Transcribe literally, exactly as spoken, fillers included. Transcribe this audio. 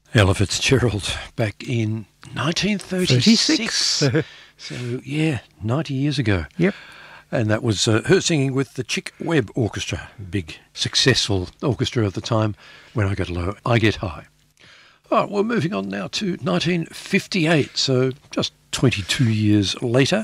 Ella Fitzgerald back in nineteen thirty-six. thirty-six. So, yeah, ninety years ago. Yep. And that was uh, her singing with the Chick Webb Orchestra, big, successful orchestra at the time. When I get low, I get high. All right, we're moving on now to nineteen fifty-eight, so just twenty-two years later.